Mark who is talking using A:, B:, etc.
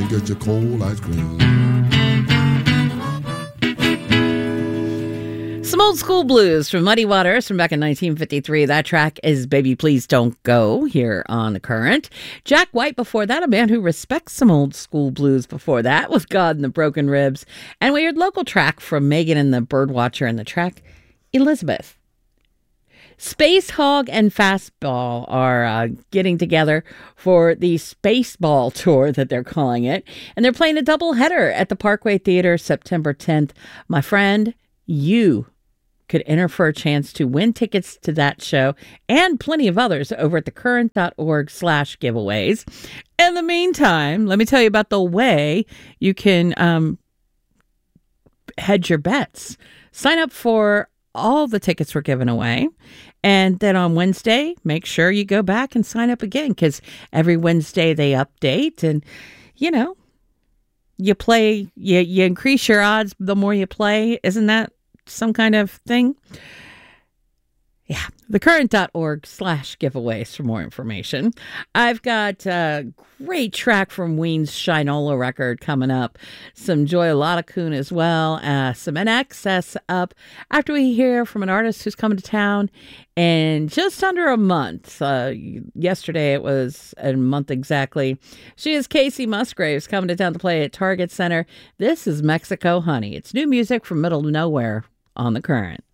A: get your cold ice cream.
B: Some old school blues from Muddy Waters from back in 1953. That track is Baby Please Don't Go here on The Current. Jack White before that, a man who respects some old school blues before that, with God and the Broken Ribs. And we heard local track from Megan and the Birdwatcher and the track Elizabeth. Space Hog and Fastball are getting together for the Spaceball tour that they're calling it. And they're playing a double header at the Parkway Theater September 10th. My friend, you could enter for a chance to win tickets to that show and plenty of others over at thecurrent.org/giveaways. In the meantime, let me tell you about the way you can hedge your bets. Sign up for all the tickets we're giving away. And then on Wednesday, make sure you go back and sign up again, because every Wednesday they update. And, you know, you play, you increase your odds the more you play. Isn't that some kind of thing? Yeah, thecurrent.org/giveaways for more information. I've got a great track from Ween's Shinola record coming up. Some Joy Lotakun as well. Some NXS up after we hear from an artist who's coming to town in just under a month. Yesterday it was a month exactly. She is Casey Musgraves coming to town to play at Target Center. This is Mexico Honey. It's new music from Middle of Nowhere on The Current.